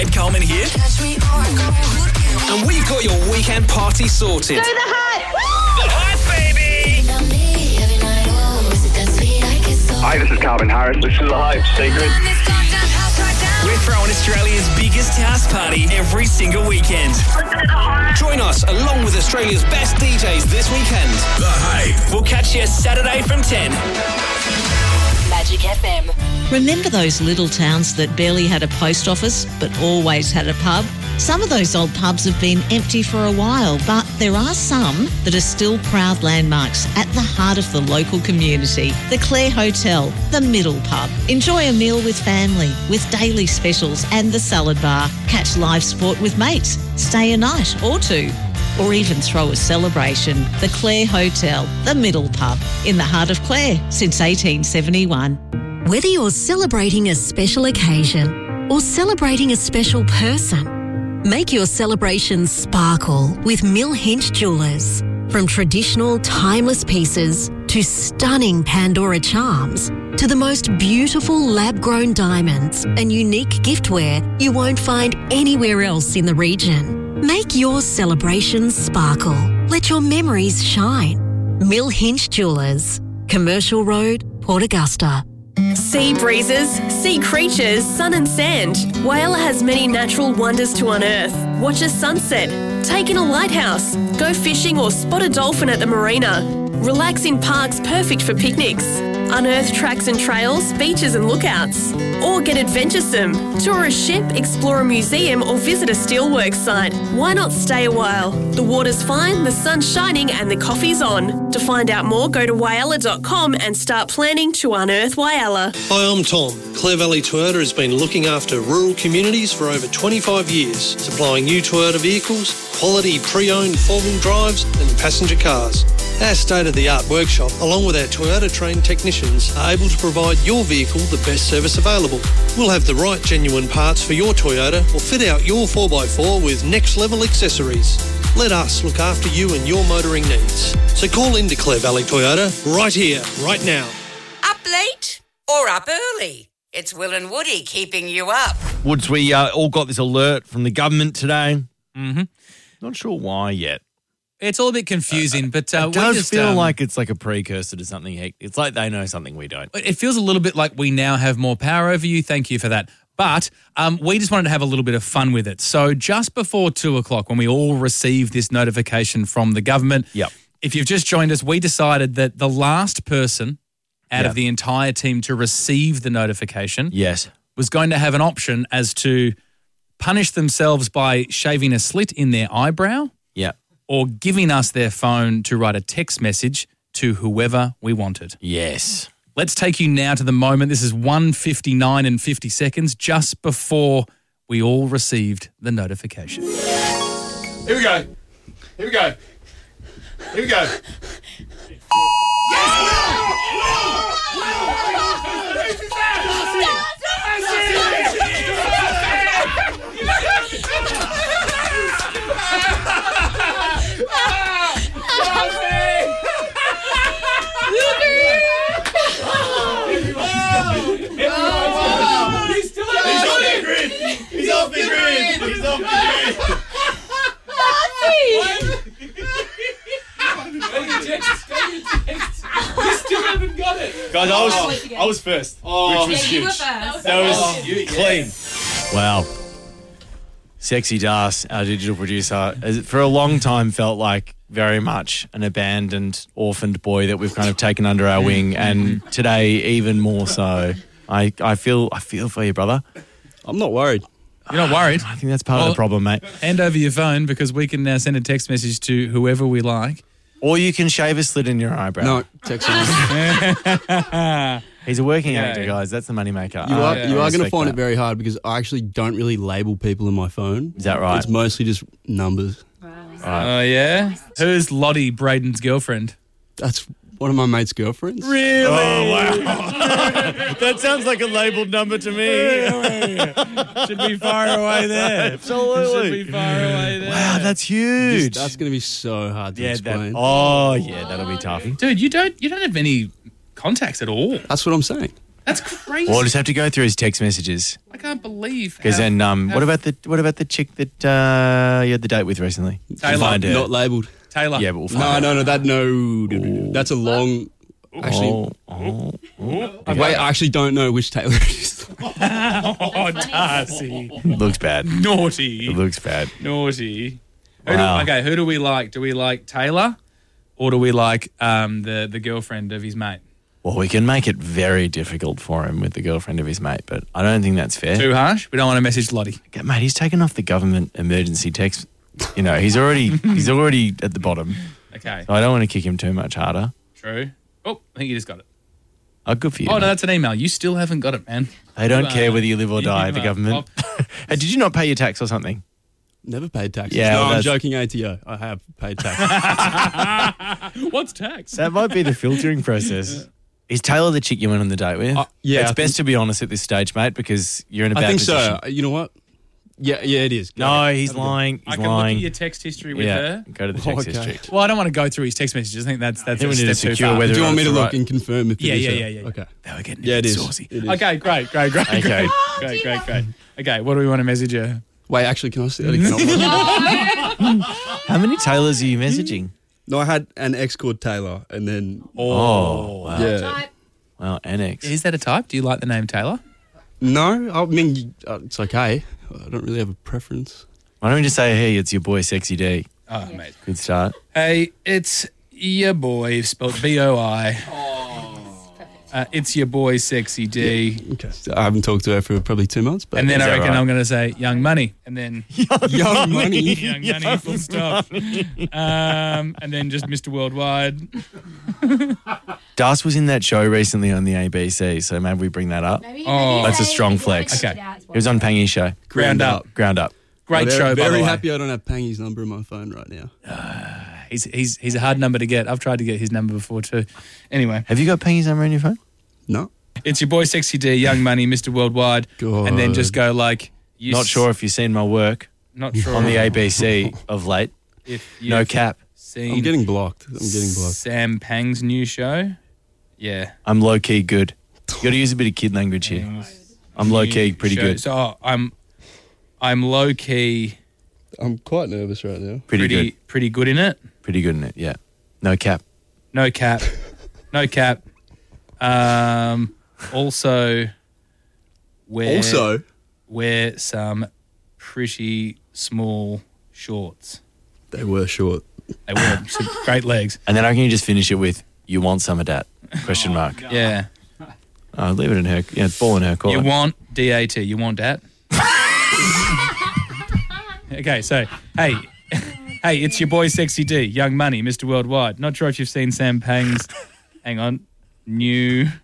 Ed Coleman here. And we've got your weekend party sorted. Do the hype! The hype, baby! Hi, this is Calvin Harris. This is The Hype, Secret. We're throwing Australia's biggest house party every single weekend. Join us along with Australia's best DJs this weekend. The Hype. We'll catch you Saturday from 10. Magic FM. Remember those little towns that barely had a post office but always had a pub? Some of those old pubs have been empty for a while, but there are some that are still proud landmarks at the heart of the local community. The Clare Hotel, the Middle Pub. Enjoy a meal with family, with daily specials and the salad bar. Catch live sport with mates. Stay a night or two. Or even throw a celebration. The Clare Hotel, the Middle Pub, in the heart of Clare since 1871. Whether you're celebrating a special occasion or celebrating a special person, make your celebration sparkle with Mill Hinch Jewellers. From traditional, timeless pieces to stunning Pandora charms to the most beautiful lab-grown diamonds and unique giftware you won't find anywhere else in the region. Make your celebrations sparkle. Let your memories shine. Mill Hinch Jewellers, Commercial Road, Port Augusta. Sea breezes, sea creatures, sun and sand. Whyalla has many natural wonders to unearth. Watch a sunset, take in a lighthouse, go fishing or spot a dolphin at the marina. Relax in parks perfect for picnics. Unearth tracks and trails, beaches and lookouts. Or get adventuresome. Tour a ship, explore a museum or visit a steelworks site. Why not stay a while? The water's fine, the sun's shining and the coffee's on. To find out more, go to whyalla.com and start planning to unearth Whyalla. Hi, I'm Tom. Clare Valley Toyota has been looking after rural communities for over 25 years, supplying new Toyota vehicles, quality pre-owned four-wheel drives and passenger cars. Our state-of-the-art workshop, along with our Toyota-trained technicians, are able to provide your vehicle the best service available. We'll have the right genuine parts for your Toyota or fit out your 4x4 with next-level accessories. Let us look after you and your motoring needs. So call into Clare Valley Toyota right here, right now. Up late or up early? It's Will and Woody keeping you up. Woods, we all got this alert from the government today. Mm-hmm. Not sure why yet. It's all a bit confusing, but it does feel like it's like a precursor to something. It's like they know something we don't. It feels a little bit like we now have more power over you. Thank you for that. But we just wanted to have a little bit of fun with it. So just before 2 o'clock, when we all received this notification from the government, if you've just joined us, we decided that the last person out of the entire team to receive the notification was going to have an option as to punish themselves by shaving a slit in their eyebrow or giving us their phone to write a text message to whoever we wanted. Yes. Let's take you now to the moment. This is 1:59 and 50 seconds, just before we all received the notification. Here we go. Here we go. Here we go. He's off the grid. He's off the grid. You still haven't got it. Guys, I was first, which was huge. You were first. That was clean. Wow. Sexy Das, our digital producer, for a long time felt like very much an abandoned, orphaned boy that we've kind of taken under our wing, and today even more so. I feel for you, brother. I'm not worried. You're not worried? I think that's part of the problem, mate. Hand over your phone because we can now send a text message to whoever we like. Or you can shave a slit in your eyebrow. No, text him. He's a working actor, guys. That's the moneymaker. You are going to find it very hard because I actually don't really label people in my phone. Is that right? It's mostly just numbers. Oh, yeah? Who's Lottie, Braden's girlfriend? That's one of my mate's girlfriends. Really? Oh, wow. That sounds like a labelled number to me. Should be far away there. Absolutely. Should be far away there. Wow, that's huge. That's going to be so hard to explain. That'll be tough. Dude, you don't have any contacts at all. That's what I'm saying. That's crazy. Or just have to go through his text messages. I can't believe. Because then, what about the chick that you had the date with recently? Taylor. Find her. Not labelled. Taylor. Yeah, but we'll find No, out. no. That's a long. Actually, wait, I actually don't know which Taylor it is. Oh, Darcy. Looks bad. Naughty. It looks bad. Naughty. Wow. Who do we like? Do we like Taylor or do we like the girlfriend of his mate? Well, we can make it very difficult for him with the girlfriend of his mate, but I don't think that's fair. Too harsh? We don't want to message Lottie. Yeah, mate, he's taken off the government emergency text. You know, he's already at the bottom. Okay. So I don't want to kick him too much harder. True. Oh, I think you just got it. Oh, good for you. Oh, no, mate. that's an email. You still haven't got it, man. They don't care whether you live or die, the are government. Hey, did you not pay your tax or something? Never paid taxes. Yeah, no, well, I'm that's- joking, ATO. I have paid tax. What's tax? That might be the filtering process. Is Taylor the chick you went on the date with? Yeah, It's I best to be honest at this stage, mate, because you're in a bad I think position. so. You know what? Yeah, it is. No, he's lying. He's I can lying. look at your text history with yeah, her. go to the text Okay. history. Well, I don't want to go through his text messages. I think that's think a we need to step too secure far. whether Do you want me to it's look right. and confirm if it Yeah, is yeah, her? yeah, yeah. Okay. They were getting Yeah, a bit it is. saucy. It is. Okay, great. Okay. Great. Okay, what do we want to message her? Wait, actually, can I see that? How many Taylors are you messaging? No, I had an ex called Taylor, and then Oh, wow. yeah. Well, annex. Is that a type? Do you like the name Taylor? No, I mean it's okay. I don't really have a preference. Why don't we just say, hey, it's your boy, Sexy D. Oh, mate. Good start. Hey, it's your boy, spelled B-O-I. It's your boy, Sexy D. Okay. So I haven't talked to her for probably 2 months, but And then Is I that reckon right? I'm going to say Young Money. And then Young Money. Young Money, full stop. And then just Mr. Worldwide. Das was in that show recently on the ABC, so maybe we bring that up. That's a strong flex. Okay. It was on Pangy's show. Ground up. Ground up. Great Very- show, by the Very way. happy I don't have Pangy's number in my phone right now. He's a hard number to get. I've tried to get his number before too. Anyway, Have you got Pangy's number on your phone? No. it's your boy Sexy D, Young Money, Mr. Worldwide, God. and then just go like. Not sure if you've seen my work Not sure on the ABC of late. if No you've cap. seen I'm getting blocked. Sam Pang's new show. Yeah, I'm low key good. You got to use a bit of kid language here. I'm low key pretty show. good. So I'm low key I'm quite nervous right now. Pretty good. pretty good in it. Pretty good in it. Yeah. No cap. No cap. No cap. Also wear some pretty small shorts. They were short. They were some great legs. And then I can just finish it with, you want some of that? Question mark. Yeah. Oh, leave it in her. Yeah, it's ball in her court. You want DAT. You want that? Okay, so, hey, it's your boy Sexy D, Young Money, Mr. Worldwide. Not sure if you've seen Sam Pang's, hang on, new